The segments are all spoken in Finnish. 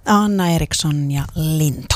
Anna Eriksson ja Lintu.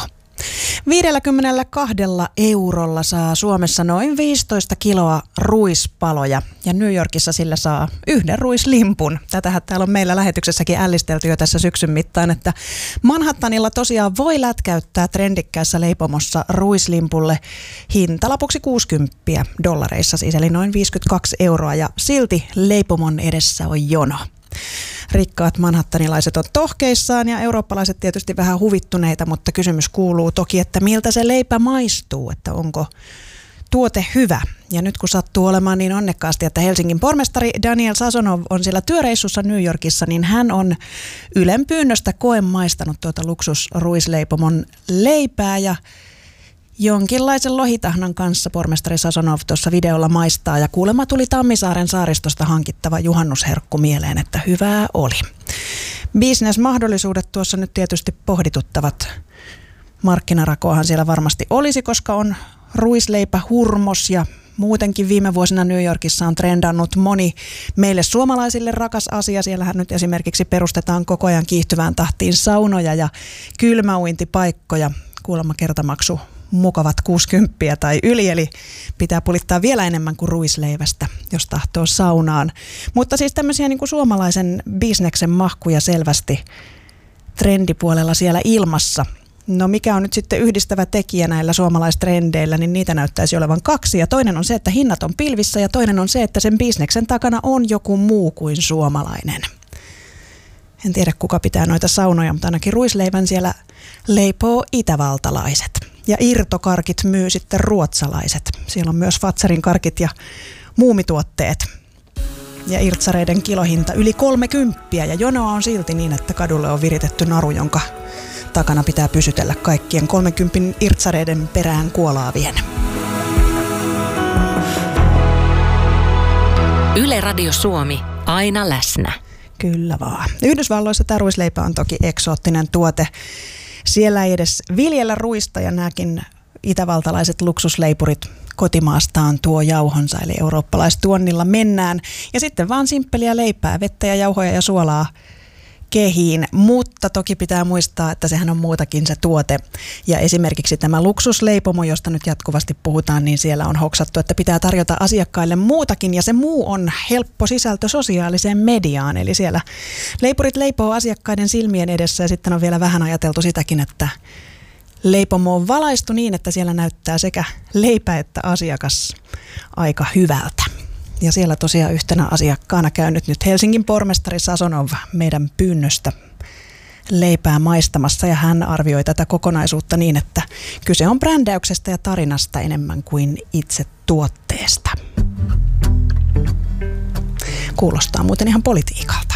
52 eurolla saa Suomessa noin 15 kiloa ruispaloja ja New Yorkissa sillä saa yhden ruislimpun. Tätähän täällä on meillä lähetyksessäkin ällistelty jo tässä syksyn mittaan, että Manhattanilla tosiaan voi lätkäyttää trendikkäässä leipomossa ruislimpulle hintalapuksi 60 dollareissa siis, eli noin 52 euroa ja silti leipomon edessä on jono. Rikkaat manhattanilaiset on tohkeissaan ja eurooppalaiset tietysti vähän huvittuneita, mutta kysymys kuuluu toki, että miltä se leipä maistuu, että onko tuote hyvä. Ja nyt kun sattuu olemaan niin onnekkaasti, että Helsingin pormestari Daniel Sazonov on siellä työreissussa New Yorkissa, niin hän on Ylen pyynnöstä koemaistanut tuota luksusruisleipomon leipää ja jonkinlaisen lohitahnan kanssa pormestari Sazonov tuossa videolla maistaa ja kuulemma tuli Tammisaaren saaristosta hankittava juhannusherkku mieleen, että hyvää oli. Bisnesmahdollisuudet tuossa nyt tietysti pohdituttavat. Markkinarakoahan siellä varmasti olisi, koska on ruisleipä hurmos ja muutenkin viime vuosina New Yorkissa on trendannut moni meille suomalaisille rakas asia. Siellähän nyt esimerkiksi perustetaan koko ajan kiihtyvään tahtiin saunoja ja kylmäuintipaikkoja. Kuulemma kertamaksu mukavat 60 tai yli, eli pitää pulittaa vielä enemmän kuin ruisleivästä, jos tahtoo saunaan. Mutta siis tämmöisiä niin kuin suomalaisen bisneksen mahkuja selvästi trendipuolella siellä ilmassa. No mikä on nyt sitten yhdistävä tekijä näillä suomalaistrendeillä, niin niitä näyttäisi olevan kaksi. Ja toinen on se, että hinnat on pilvissä ja toinen on se, että sen bisneksen takana on joku muu kuin suomalainen. En tiedä kuka pitää noita saunoja, mutta ainakin ruisleivän siellä leipoo itävaltalaiset. Ja irtokarkit myy sitten ruotsalaiset. Siellä on myös Fazerin karkit ja muumituotteet. Ja irtsareiden kilohinta yli 30 ja jonoa on silti niin, että kadulle on viritetty naru, jonka takana pitää pysytellä kaikkien 30 irtsareiden perään kuolaavien. Yle Radio Suomi, aina läsnä. Kyllä vaan. Yhdysvalloissa tämä ruisleipä on toki eksoottinen tuote. Siellä ei edes viljellä ruista ja nämäkin itävaltalaiset luksusleipurit kotimaastaan tuo jauhonsa, eli eurooppalaistuonnilla mennään. Ja sitten vaan simppeliä leipää, vettä ja jauhoja ja suolaa kehiin, mutta toki pitää muistaa, että sehän on muutakin se tuote. Ja esimerkiksi tämä luksusleipomo, josta nyt jatkuvasti puhutaan, niin siellä on hoksattu, että pitää tarjota asiakkaille muutakin. Ja se muu on helppo sisältö sosiaaliseen mediaan. Eli siellä leipurit leipoo asiakkaiden silmien edessä ja sitten on vielä vähän ajateltu sitäkin, että leipomo on valaistu niin, että siellä näyttää sekä leipä että asiakas aika hyvältä. Ja siellä tosiaan yhtenä asiakkaana käynyt nyt Helsingin pormestari Sazonov meidän pyynnöstä leipää maistamassa ja hän arvioi tätä kokonaisuutta niin, että kyse on brändäyksestä ja tarinasta enemmän kuin itse tuotteesta. Kuulostaa muuten ihan politiikalta.